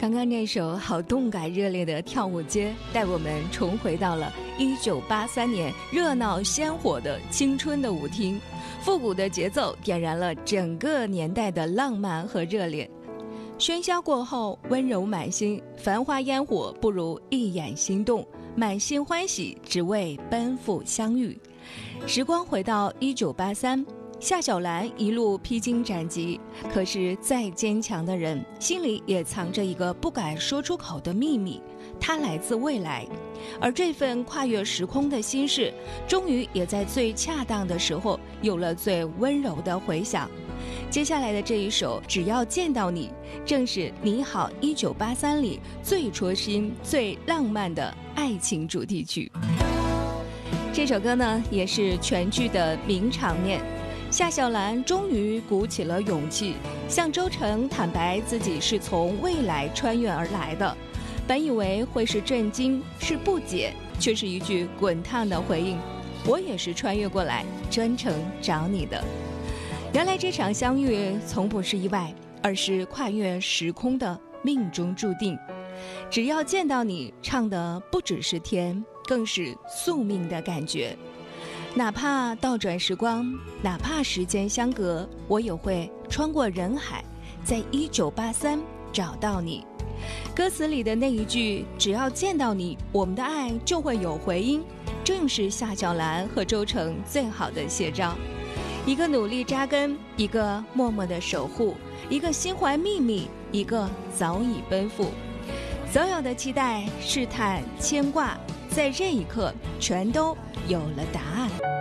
刚刚那首好动感热烈的跳舞街，带我们重回到了1983年热闹鲜活的青春的舞厅，复古的节奏点燃了整个年代的浪漫和热烈。喧嚣过后，温柔满心，繁华烟火不如一眼心动，满心欢喜，只为奔赴相遇。时光回到1983，夏小兰一路披荆斩棘，可是再坚强的人心里也藏着一个不敢说出口的秘密，它来自未来。而这份跨越时空的心事，终于也在最恰当的时候有了最温柔的回响。接下来的这一首只要见到你，正是你好1983里最戳心最浪漫的爱情主题曲。这首歌呢，也是全剧的名场面。夏小兰终于鼓起了勇气，向周成坦白自己是从未来穿越而来的。本以为会是震惊，是不解，却是一句滚烫的回应：我也是穿越过来，专程找你的。原来这场相遇从不是意外，而是跨越时空的命中注定。只要见到你，唱的不只是甜，更是宿命的感觉。哪怕倒转时光，哪怕时间相隔，我也会穿过人海，在1983找到你。歌词里的那一句只要见到你，我们的爱就会有回音，正是夏小兰和周成最好的写照。一个努力扎根，一个默默的守护，一个心怀秘密，一个早已奔赴。所有的期待、试探、牵挂，在这一刻全都有了答案。